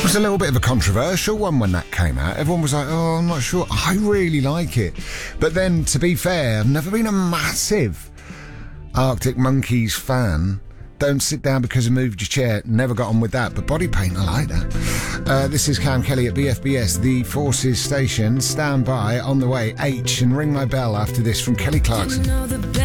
was a little bit of a controversial one when that came out. Everyone was like, oh, I'm not sure. I really like it. But then, to be fair, I've never been a massive Arctic Monkeys fan. Don't sit down because you moved your chair. Never got on with that. But Body Paint, I like that. This is Cam Kelly at BFBS, the Forces Station. Stand by, on the way, H, and ring my bell after this from Kelly Clarkson.